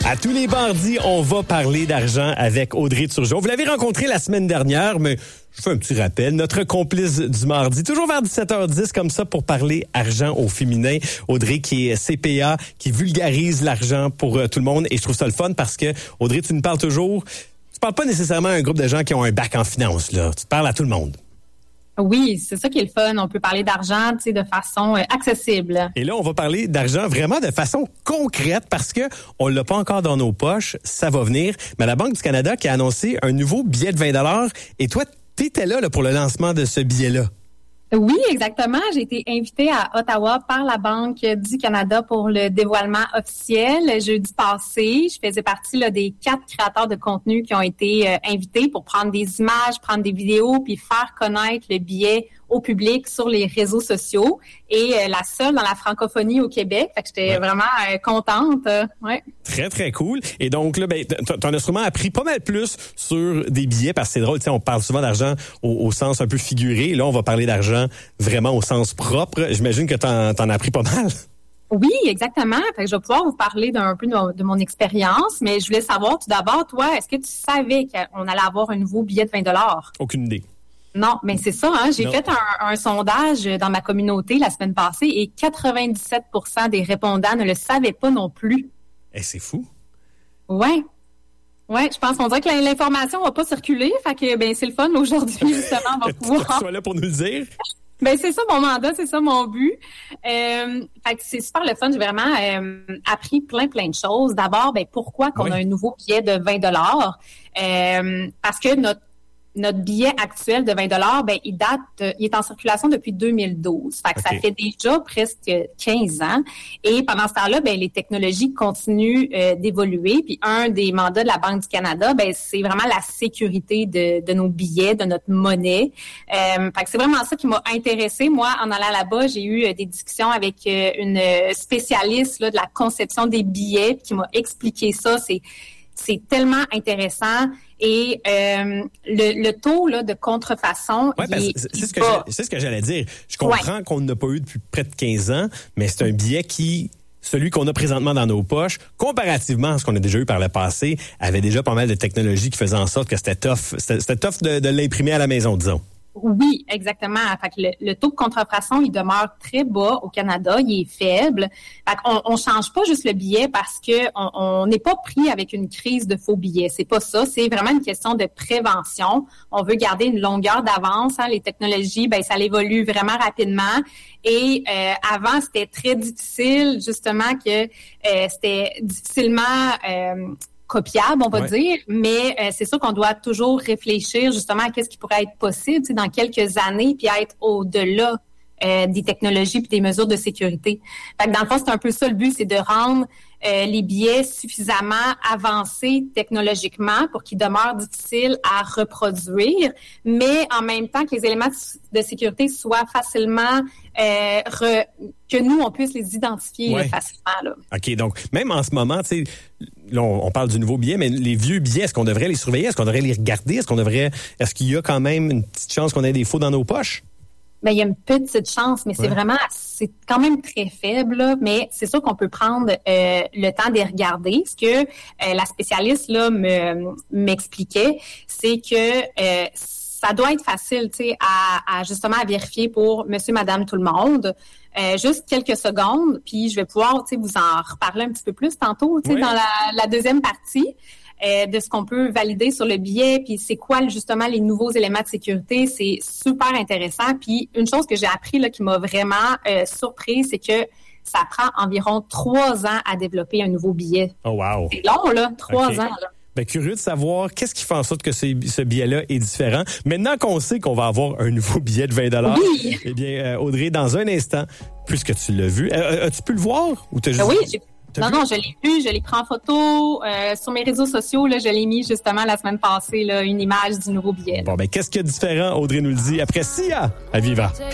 À tous les mardis, on va parler d'argent avec Audrey Turgeon. Vous l'avez rencontrée la semaine dernière, mais je fais un petit rappel. Notre complice du mardi, toujours vers 17h10 comme ça pour parler argent au féminin. Audrey qui est CPA, qui vulgarise l'argent pour tout le monde. Et je trouve ça le fun parce que, Audrey, tu nous parles toujours... Tu parles pas nécessairement à un groupe de gens qui ont un bac en finance, là. Tu parles à tout le monde. Oui, c'est ça qui est le fun. On peut parler d'argent, tu sais, de façon accessible. Et là, on va parler d'argent vraiment de façon concrète parce que on l'a pas encore dans nos poches. Ça va venir. Mais la Banque du Canada qui a annoncé un nouveau billet de 20 $. Et toi, t'étais là pour le lancement de ce billet-là. Oui, exactement. J'ai été invitée à Ottawa par la Banque du Canada pour le dévoilement officiel jeudi passé. Je faisais partie des 4 créateurs de contenu qui ont été invités pour prendre des images, prendre des vidéos, puis faire connaître le billet au public sur les réseaux sociaux. Et la seule dans la francophonie au Québec. Fait que j'étais vraiment contente. Ouais. Très, très cool. Et donc, là, t'en as sûrement appris pas mal plus sur des billets parce que c'est drôle, tu sais, on parle souvent d'argent au sens un peu figuré. Là, on va parler d'argent vraiment au sens propre. J'imagine que t'en as appris pas mal. Oui, exactement. Fait que je vais pouvoir vous parler d'un peu de mon expérience, mais je voulais savoir tout d'abord, toi, est-ce que tu savais qu'on allait avoir un nouveau billet de 20 $? Aucune idée. Non, mais c'est ça, hein. J'ai fait un sondage dans ma communauté la semaine passée et 97% des répondants ne le savaient pas non plus. C'est fou. Ouais. Ouais, je pense qu'on dirait que l'information va pas circuler, fait que c'est le fun aujourd'hui justement, on va pouvoir. Que tu sois là pour nous le dire. C'est ça mon mandat, c'est ça mon but. Fait que c'est super le fun, j'ai vraiment appris plein de choses. D'abord, pourquoi qu'on a un nouveau billet de 20 $? Parce que notre billet actuel de 20 $, il est en circulation depuis 2012. Fait que ça fait déjà presque 15 ans. Et pendant ce temps-là, les technologies continuent d'évoluer. Puis un des mandats de la Banque du Canada, c'est vraiment la sécurité de nos billets, de notre monnaie. Fait que c'est vraiment ça qui m'a intéressée. Moi, en allant là-bas, j'ai eu des discussions avec une spécialiste là, de la conception des billets qui m'a expliqué ça. C'est tellement intéressant. Et le taux là, de contrefaçon, c'est ce que j'allais dire. Je comprends qu'on n'a pas eu depuis près de 15 ans, mais c'est un billet celui qu'on a présentement dans nos poches, comparativement à ce qu'on a déjà eu par le passé, avait déjà pas mal de technologies qui faisaient en sorte que c'était tough de l'imprimer à la maison, disons. Oui, exactement. Fait que le taux de contrefaçon, il demeure très bas au Canada, il est faible. Fait qu'on change pas juste le billet parce que on n'est pas pris avec une crise de faux billets. C'est pas ça. C'est vraiment une question de prévention. On veut garder une longueur d'avance. Hein. Les technologies, ça évolue vraiment rapidement. Et avant, c'était très difficile, justement, que c'était difficilement copiable, on va dire, mais c'est sûr qu'on doit toujours réfléchir justement à qu'est-ce qui pourrait être possible dans quelques années puis être au-delà des technologies puis des mesures de sécurité. Fait que dans le fond, c'est un peu ça le but, c'est de rendre les billets suffisamment avancés technologiquement pour qu'ils demeurent difficiles à reproduire, mais en même temps que les éléments de sécurité soient facilement que nous, on puisse les identifier facilement. Là. OK, donc même en ce moment, tu sais, là, on parle du nouveau billet, mais les vieux billets, est-ce qu'on devrait les surveiller? Est-ce qu'on devrait les regarder? Est-ce qu'il y a quand même une petite chance qu'on ait des faux dans nos poches? Il y a une petite chance, mais c'est quand même très faible. Là, mais c'est sûr qu'on peut prendre le temps de les regarder. Ce que la spécialiste là m'expliquait, c'est que ça doit être facile, tu sais, à justement à vérifier pour monsieur, madame, tout le monde. Juste quelques secondes, puis je vais pouvoir, tu sais, vous en reparler un petit peu plus tantôt, tu sais, dans la deuxième partie. De ce qu'on peut valider sur le billet, puis c'est quoi justement les nouveaux éléments de sécurité, c'est super intéressant. Puis une chose que j'ai appris là qui m'a vraiment surpris, c'est que ça prend environ 3 ans à développer un nouveau billet. Oh wow! C'est long là, 3 ans là. Curieux de savoir qu'est-ce qui fait en sorte que ce billet-là est différent. Maintenant qu'on sait qu'on va avoir un nouveau billet de 20 $, eh bien Audrey, dans un instant, puisque tu l'as vu, as-tu pu le voir ou t'as juste... Oui, Non, je l'ai vu, je l'ai pris en photo. Sur mes réseaux sociaux, là, je l'ai mis justement la semaine passée, là, une image du nouveau billet. Bon, qu'est-ce qu'il y a de différent? Audrey nous le dit après Sia à Viva.